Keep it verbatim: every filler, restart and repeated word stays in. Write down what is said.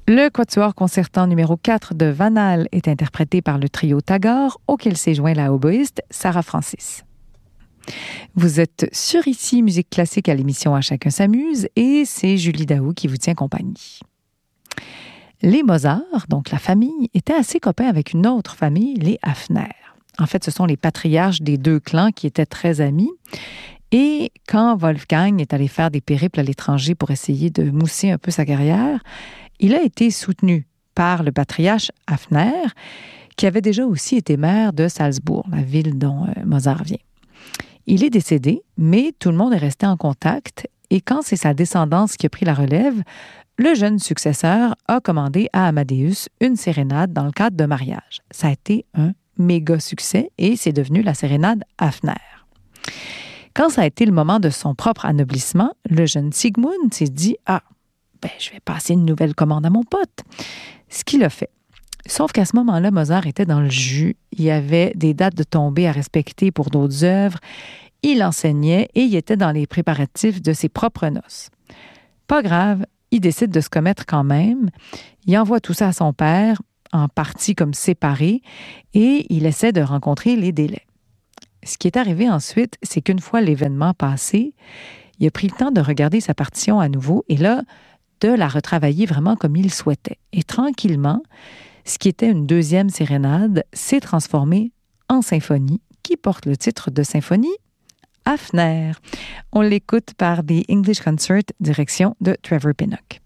Le quatuor concertant numéro quatre de Van Hal est interprété par le trio Tagore, auquel s'est joint la oboïste Sarah Francis. Vous êtes sur Ici Musique Classique à l'émission À chacun s'amuse et c'est Julie Daou qui vous tient compagnie. Les Mozart, donc la famille, étaient assez copains avec une autre famille, les Hafner. En fait, ce sont les patriarches des deux clans qui étaient très amis. Et quand Wolfgang est allé faire des périples à l'étranger pour essayer de mousser un peu sa carrière, il a été soutenu par le patriarche Hafner, qui avait déjà aussi été maire de Salzbourg, la ville dont euh, Mozart vient. Il est décédé, mais tout le monde est resté en contact, et quand c'est sa descendance qui a pris la relève, le jeune successeur a commandé à Amadeus une sérénade dans le cadre d'un mariage. Ça a été un méga succès, et c'est devenu la sérénade Hafner. Quand ça a été le moment de son propre anoblissement, le jeune Sigmund s'est dit « Ah, ben, je vais passer une nouvelle commande à mon pote. » Ce qu'il a fait. Sauf qu'à ce moment-là, Mozart était dans le jus. Il y avait des dates de tombée à respecter pour d'autres œuvres. Il enseignait et il était dans les préparatifs de ses propres noces. Pas grave, il décide de se commettre quand même. Il envoie tout ça à son père, en partie comme séparé, et il essaie de rencontrer les délais. Ce qui est arrivé ensuite, c'est qu'une fois l'événement passé, il a pris le temps de regarder sa partition à nouveau et là, de la retravailler vraiment comme il souhaitait. Et tranquillement, ce qui était une deuxième sérénade s'est transformé en symphonie qui porte le titre de symphonie Hafner. On l'écoute par The English Concert, direction de Trevor Pinnock.